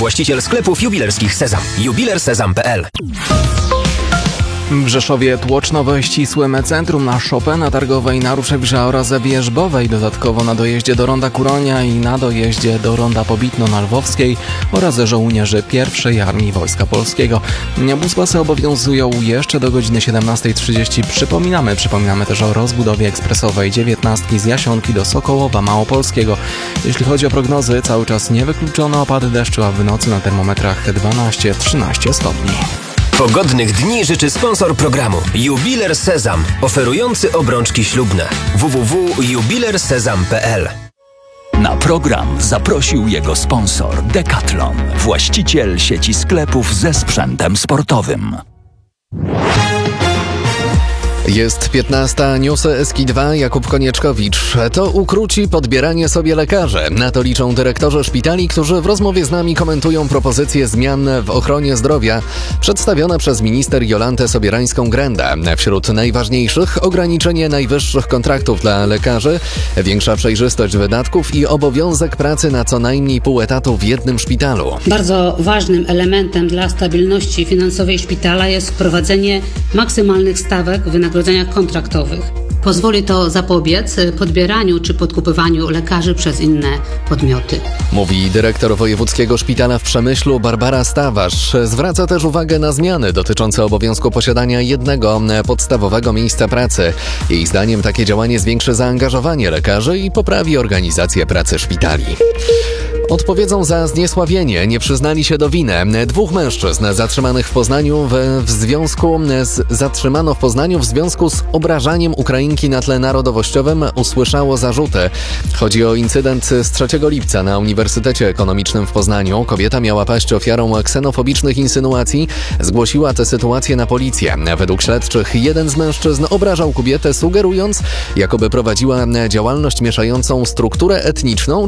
właściciel sklepów jubilerskich Sezam. Jubilersezam.pl. W Rzeszowie tłoczno ścisłym centrum na Chopina Targowej, na Ruszewicza oraz Wierzbowej, dodatkowo na dojeździe do ronda Kuronia i na dojeździe do ronda Pobitno na Lwowskiej oraz żołnierzy I Armii Wojska Polskiego. Buspasy obowiązują jeszcze do godziny 17:30. Przypominamy też o rozbudowie ekspresowej 19 z Jasionki do Sokołowa Małopolskiego. Jeśli chodzi o prognozy, cały czas nie wykluczono opady deszczu, a w nocy na termometrach 12-13 stopni. Pogodnych dni życzy sponsor programu Jubiler Sezam, oferujący obrączki ślubne. www.jubilersezam.pl. Na program zaprosił jego sponsor Decathlon, właściciel sieci sklepów ze sprzętem sportowym. Jest 15, newsy SK2, Jakub Konieczkowicz. To ukróci podbieranie sobie lekarzy. Na to liczą dyrektorzy szpitali, którzy w rozmowie z nami komentują propozycje zmian w ochronie zdrowia przedstawione przez minister Jolantę Sobierańską-Grenda. Wśród najważniejszych ograniczenie najwyższych kontraktów dla lekarzy, większa przejrzystość wydatków i obowiązek pracy na co najmniej pół etatu w jednym szpitalu. Bardzo ważnym elementem dla stabilności finansowej szpitala jest wprowadzenie maksymalnych stawek wynagrodzenia kontraktowych. Pozwoli to zapobiec podbieraniu czy podkupywaniu lekarzy przez inne podmioty. Mówi dyrektor Wojewódzkiego Szpitala w Przemyślu Barbara Stawarz. Zwraca też uwagę na zmiany dotyczące obowiązku posiadania jednego podstawowego miejsca pracy. Jej zdaniem takie działanie zwiększy zaangażowanie lekarzy i poprawi organizację pracy szpitali. Odpowiedzą za zniesławienie nie przyznali się do winy. Dwóch mężczyzn zatrzymanych w Poznaniu zatrzymano w Poznaniu w związku z obrażaniem Ukrainki na tle narodowościowym usłyszało zarzuty. Chodzi o incydent z 3 lipca na Uniwersytecie Ekonomicznym w Poznaniu. Kobieta miała paść ofiarą ksenofobicznych insynuacji. Zgłosiła tę sytuację na policję. Według śledczych jeden z mężczyzn obrażał kobietę, sugerując, jakoby prowadziła działalność mieszającą strukturę etniczną